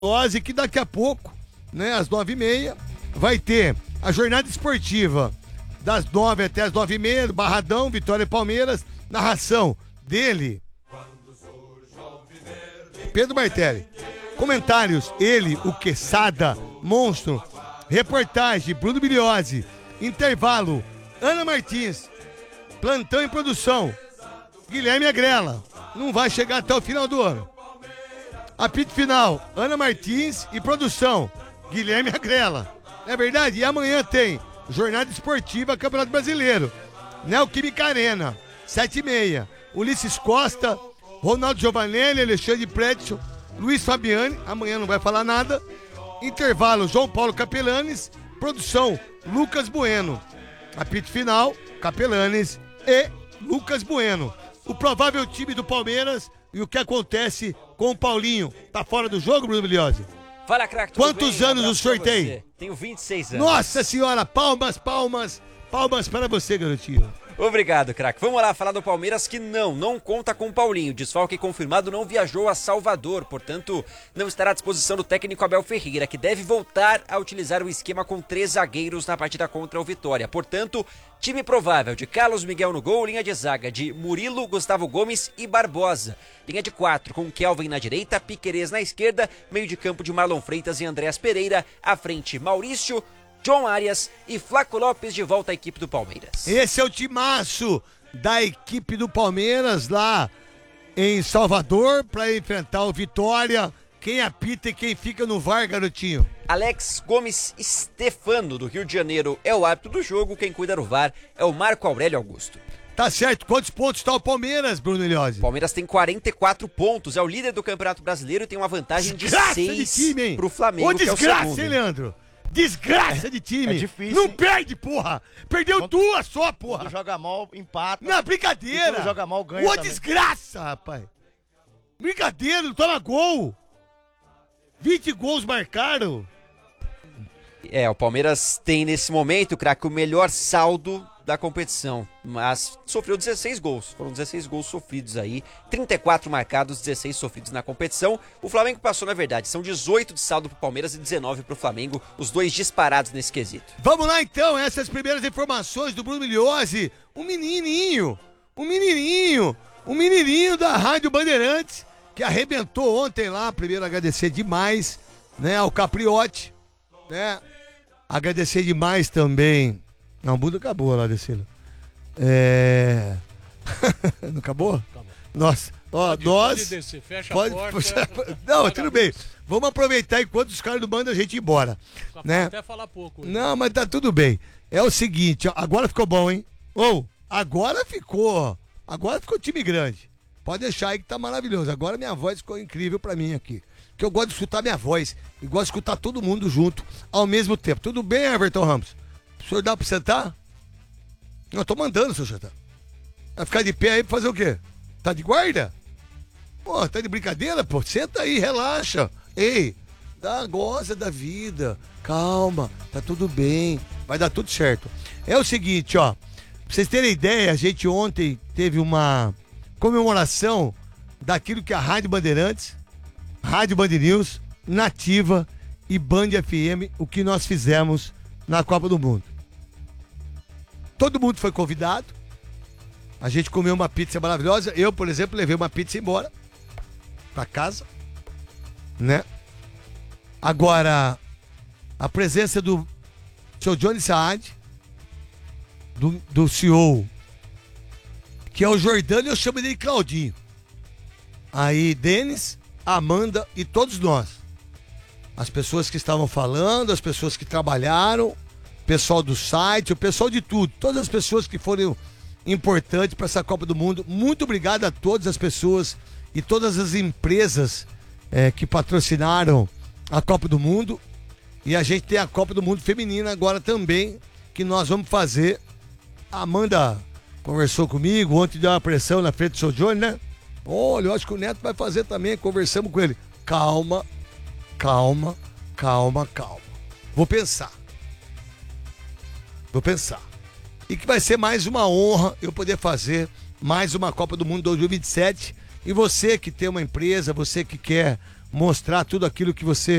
que daqui a pouco, né, às 9h30, vai ter a jornada esportiva das 9 até as 9h30, do Barradão, Vitória e Palmeiras, narração dele, Pedro Martelli. Comentários, ele, o Quesada, monstro. Reportagem, Bruno Biliose. Intervalo, Ana Martins. Plantão e produção, Guilherme Agrela. Não vai chegar até o final do ano. Apito final, Ana Martins e produção, Guilherme Agrela. É verdade? E amanhã tem jornada esportiva Campeonato Brasileiro. Neoquímica Arena, 7h30. Ulisses Costa, Ronaldo Giovanelli, Alexandre Pretzel, Luiz Fabiani, amanhã não vai falar nada. Intervalo, João Paulo Capelanes, produção, Lucas Bueno. Apito final, Capelanes e Lucas Bueno. O provável time do Palmeiras e o que acontece com o Paulinho. Tá fora do jogo, Bruno Biliose? Fala, craque. Quantos anos o senhor tem? Tenho 26 anos. Nossa senhora, palmas para você, garotinho. Obrigado, craque. Vamos lá falar do Palmeiras que não conta com o Paulinho. Desfalque confirmado, não viajou a Salvador, portanto, não estará à disposição do técnico Abel Ferreira, que deve voltar a utilizar o esquema com 3 zagueiros na partida contra o Vitória. Portanto, time provável de Carlos Miguel no gol, linha de zaga de Murilo, Gustavo Gomes e Barbosa. Linha de 4 com Kelvin na direita, Piquerez na esquerda, meio de campo de Marlon Freitas e Andréas Pereira, à frente Maurício, John Arias e Flaco Lopes de volta à equipe do Palmeiras. Esse é o timaço da equipe do Palmeiras lá em Salvador para enfrentar o Vitória. Quem apita e quem fica no VAR, garotinho? Alex Gomes Stefano, do Rio de Janeiro, é o árbitro do jogo. Quem cuida do VAR é o Marco Aurélio Augusto. Tá certo. Quantos pontos está o Palmeiras, Bruno Ilhose? O Palmeiras tem 44 pontos, é o líder do Campeonato Brasileiro e tem uma vantagem de 6 pro Flamengo, Ô, desgraça, que é o segundo. hein, Leandro? Desgraça de time. É difícil. Não hein? perde, porra. Perdeu duas só, porra. Quando joga mal, empata. Não, brincadeira. E quando joga mal, ganha Ô, também. desgraça, rapaz. Brincadeira, não toma gol. 20 gols marcaram. É, o Palmeiras tem nesse momento, craque, o melhor saldo da competição, mas sofreu 16 gols, foram 16 gols sofridos aí, 34 marcados, 16 sofridos na competição. O Flamengo passou, na verdade, são 18 de saldo pro Palmeiras e 19 pro Flamengo, os dois disparados nesse quesito. Vamos lá então, essas primeiras informações do Bruno Miliose, um menininho da Rádio Bandeirantes, que arrebentou ontem lá. Primeiro agradecer demais, né, ao Capriotti, né, agradecer demais também. Não, o mundo acabou lá, Decilo. Não acabou? Acabou. Nossa, ó, Pode nós... descer, fecha Pode... a porta. Não, tudo bem. Vamos aproveitar enquanto os caras não mandam a gente embora, né? Até falar pouco. Não, mas tá tudo bem. É o seguinte, ó, agora ficou bom, hein? Agora ficou time grande. Pode deixar aí que tá maravilhoso. Agora minha voz ficou incrível pra mim aqui. Que eu gosto de escutar minha voz e gosto de escutar todo mundo junto ao mesmo tempo. Tudo bem, Everton Ramos? O senhor dá pra sentar? Não, eu tô mandando o senhor sentar. Vai ficar de pé aí pra fazer o quê? Tá de guarda? Pô, tá de brincadeira, pô? Senta aí, relaxa. Ei, goza da vida. Calma, tá tudo bem. Vai dar tudo certo. É o seguinte, ó. Pra vocês terem ideia, a gente ontem teve uma comemoração daquilo que a Rádio Bandeirantes, Rádio Band News, Nativa e Band FM, o que nós fizemos na Copa do Mundo. Todo mundo foi convidado. A gente comeu uma pizza maravilhosa. Eu, por exemplo, levei uma pizza embora pra casa, né? Agora, a presença do seu Johnny Saad, do CEO, que é o Jordano, eu chamo ele de Claudinho. Aí, Denis, Amanda e todos nós. As pessoas que estavam falando, as pessoas que trabalharam, o pessoal do site, o pessoal de tudo. Todas as pessoas que foram importantes para essa Copa do Mundo. Muito obrigado a todas as pessoas e todas as empresas que patrocinaram a Copa do Mundo. E a gente tem a Copa do Mundo Feminina agora também, que nós vamos fazer. A Amanda conversou comigo, ontem deu uma pressão na frente do seu Johnny, né? Olha, eu acho que o Neto vai fazer também, conversamos com ele. Calma. Vou pensar. E que vai ser mais uma honra eu poder fazer mais uma Copa do Mundo 2027. E você que tem uma empresa, você que quer mostrar tudo aquilo que você